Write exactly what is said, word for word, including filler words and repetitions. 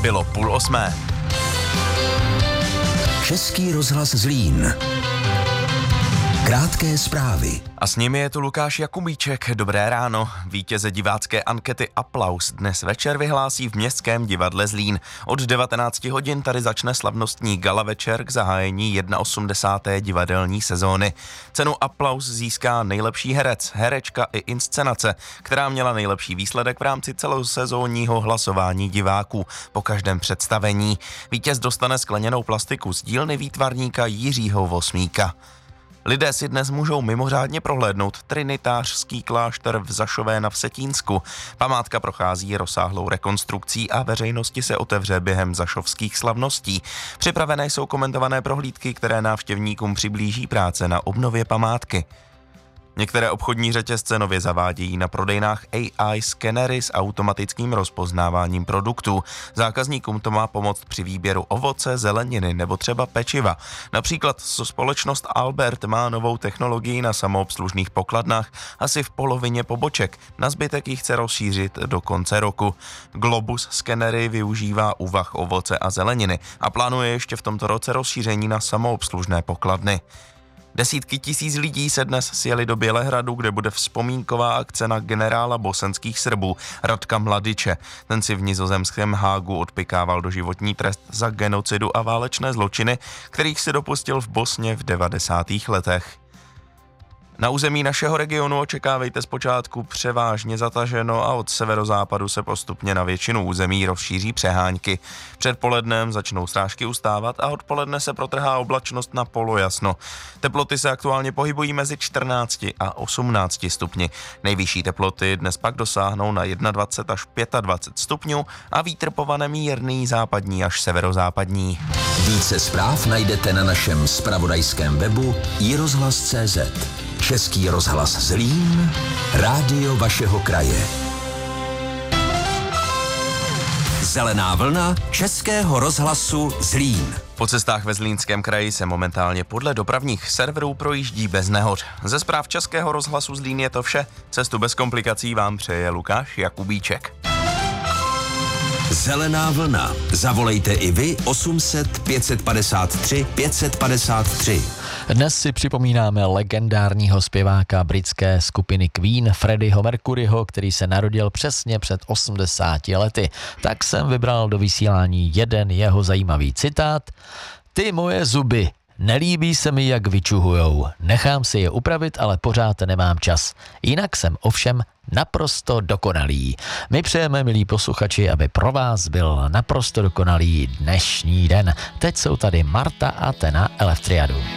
Bylo půl osmé. Český rozhlas Zlín. Krátké zprávy. A s nimi je tu Lukáš Jakubíček. Dobré ráno. Vítěze divácké ankety Aplaus dnes večer vyhlásí v Městském divadle Zlín. Od devatenácti hodin tady začne slavnostní gala večer k zahájení osmdesáté první divadelní sezóny. Cenu Aplaus získá nejlepší herec, herečka i inscenace, která měla nejlepší výsledek v rámci celosezónního hlasování diváků po každém představení. Vítěz dostane skleněnou plastiku z dílny výtvarníka Jiřího Vosmíka. Lidé si dnes můžou mimořádně prohlédnout trinitářský klášter v Zašové na Vsetínsku. Památka prochází rozsáhlou rekonstrukcí a veřejnosti se otevře během zašovských slavností. Připravené jsou komentované prohlídky, které návštěvníkům přiblíží práce na obnově památky. Některé obchodní řetězce nově zavádějí na prodejnách A I skenery s automatickým rozpoznáváním produktů. Zákazníkům to má pomoct při výběru ovoce, zeleniny nebo třeba pečiva. Například společnost Albert má novou technologii na samoobslužných pokladnách asi v polovině poboček. Na zbytek ji chce rozšířit do konce roku. Globus skenery využívá u vah ovoce a zeleniny a plánuje ještě v tomto roce rozšíření na samoobslužné pokladny. Desítky tisíc lidí se dnes sjeli do Bělehradu, kde bude vzpomínková akce na generála bosenských Srbů Radka Mladiče. Ten si v nizozemském Hágu odpykával doživotní trest za genocidu a válečné zločiny, kterých se dopustil v Bosně v devadesátých letech. Na území našeho regionu očekávejte zpočátku převážně zataženo a od severozápadu se postupně na většinu území rozšíří přehánky. Před polednem začnou srážky ustávat a odpoledne se protrhá oblačnost na polojasno. Teploty se aktuálně pohybují mezi čtrnácti a osmnácti stupni. Nejvyšší teploty dnes pak dosáhnou na dvacet jedna až dvacet pět stupňů a vítr povane mírný západní až severozápadní. Více zpráv najdete na našem zpravodajském webu i rozhlas tečka cé zet. Český rozhlas Zlín, rádio vašeho kraje. Zelená vlna Českého rozhlasu Zlín. Po cestách ve Zlínském kraji se momentálně podle dopravních serverů projíždí bez nehod. Ze zpráv Českého rozhlasu Zlín je to vše. Cestu bez komplikací vám přeje Lukáš Jakubíček. Zelená vlna. Zavolejte i vy osm set pět padesát tři pět padesát tři. Dnes si připomínáme legendárního zpěváka britské skupiny Queen Freddieho Mercuryho, který se narodil přesně před osmdesáti lety. Tak jsem vybral do vysílání jeden jeho zajímavý citát. Ty moje zuby, nelíbí se mi, jak vyčuhujou. Nechám si je upravit, ale pořád nemám čas. Jinak jsem ovšem naprosto dokonalý. My přejeme, milí posluchači, aby pro vás byl naprosto dokonalý dnešní den. Teď jsou tady Marta a Tena Eleftriadu.